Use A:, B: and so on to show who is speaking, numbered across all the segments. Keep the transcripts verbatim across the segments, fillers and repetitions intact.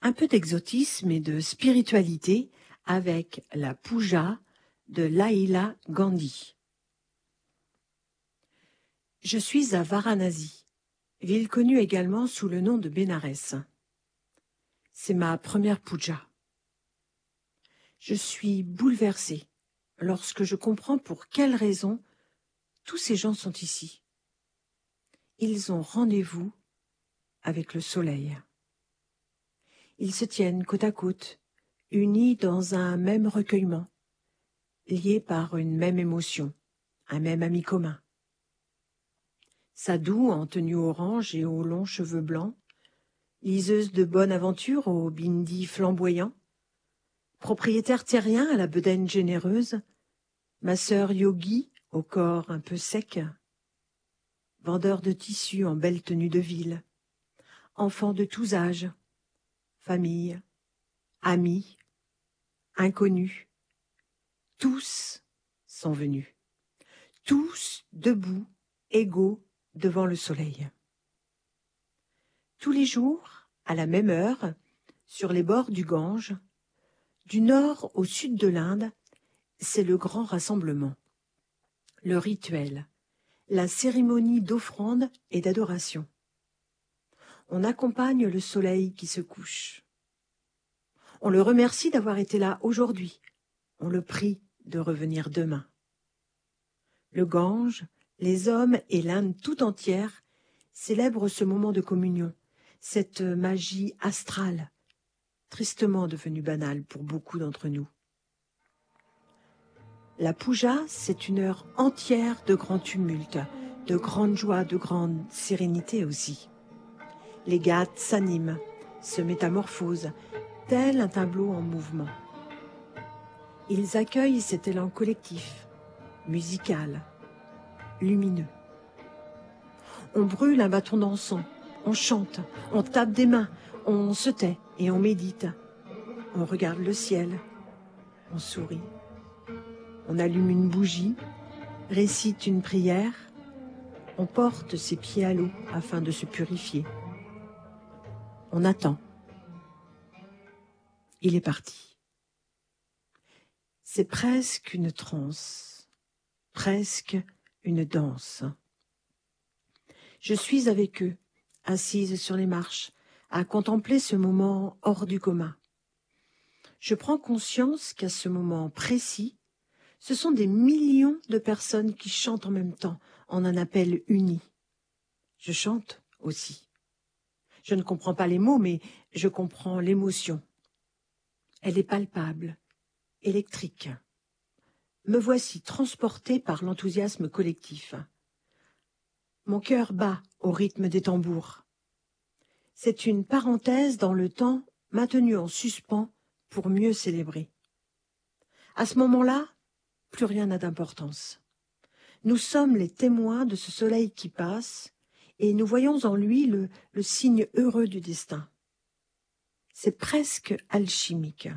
A: Un peu d'exotisme et de spiritualité avec la puja de Laila Gandhi. Je suis à Varanasi, ville connue également sous le nom de Bénarès. C'est ma première puja. Je suis bouleversée lorsque je comprends pour quelles raisons tous ces gens sont ici. Ils ont rendez-vous avec le soleil. Ils se tiennent côte à côte, unis dans un même recueillement, liés par une même émotion, un même ami commun. Sadhu en tenue orange et aux longs cheveux blancs, liseuse de bonne aventure au bindi flamboyant, propriétaire terrien à la bedaine généreuse, ma sœur yogi au corps un peu sec, vendeur de tissus en belle tenue de ville, enfants de tous âges, famille, amis, inconnus, tous sont venus, tous debout, égaux devant le soleil. Tous les jours, à la même heure, sur les bords du Gange, du nord au sud de l'Inde, c'est le grand rassemblement, le rituel, la cérémonie d'offrande et d'adoration. On accompagne le soleil qui se couche. On le remercie d'avoir été là aujourd'hui. On le prie de revenir demain. Le Gange, les hommes et l'Inde tout entière célèbrent ce moment de communion, cette magie astrale, tristement devenue banale pour beaucoup d'entre nous. La puja, c'est une heure entière de grand tumulte, de grande joie, de grande sérénité aussi. Les ghats s'animent, se métamorphosent, tel un tableau en mouvement. Ils accueillent cet élan collectif, musical, lumineux. On brûle un bâton d'encens, on chante, on tape des mains, on se tait et on médite. On regarde le ciel, on sourit. On allume une bougie, récite une prière, on porte ses pieds à l'eau afin de se purifier. On attend. Il est parti. C'est presque une transe, presque une danse. Je suis avec eux, assise sur les marches, à contempler ce moment hors du commun. Je prends conscience qu'à ce moment précis, ce sont des millions de personnes qui chantent en même temps, en un appel uni. Je chante aussi. Je ne comprends pas les mots, mais je comprends l'émotion. Elle est palpable, électrique. Me voici transportée par l'enthousiasme collectif. Mon cœur bat au rythme des tambours. C'est une parenthèse dans le temps maintenue en suspens pour mieux célébrer. À ce moment-là, plus rien n'a d'importance. Nous sommes les témoins de ce soleil qui passe et nous voyons en lui le, le signe heureux du destin. C'est presque alchimique.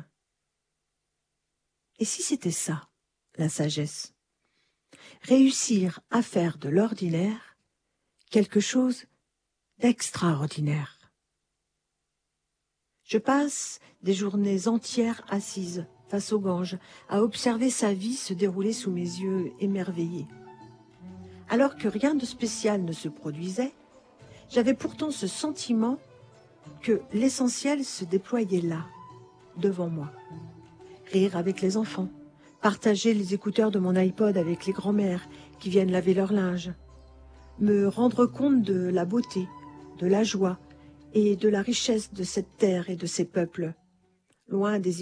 A: Et si c'était ça, la sagesse? Réussir à faire de l'ordinaire quelque chose d'extraordinaire. Je passe des journées entières assises face au Gange, à observer sa vie se dérouler sous mes yeux émerveillés. Alors que rien de spécial ne se produisait, j'avais pourtant ce sentiment que l'essentiel se déployait là, devant moi. Rire avec les enfants, partager les écouteurs de mon iPod avec les grands-mères qui viennent laver leur linge, me rendre compte de la beauté, de la joie et de la richesse de cette terre et de ces peuples, loin des